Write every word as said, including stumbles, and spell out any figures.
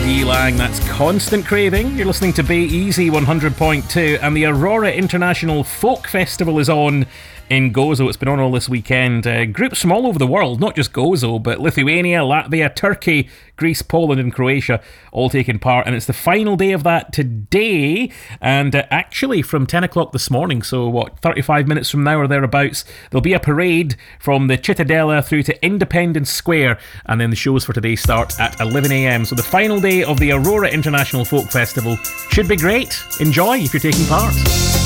D Lang, that's Constant Craving. You're listening to Bay Easy one hundred point two, and the Aurora International Folk Festival is on in Gozo. It's been on all this weekend. Uh, groups from all over the world, not just Gozo, but Lithuania, Latvia, Turkey, Greece, Poland and Croatia all taking part, and it's the final day of that today, and uh, actually from ten o'clock this morning, so what, thirty-five minutes from now or thereabouts, there'll be a parade from the Cittadella through to Independence Square, and then the shows for today start at eleven a.m. So the final day of the Aurora International Folk Festival should be great. Enjoy if you're taking part.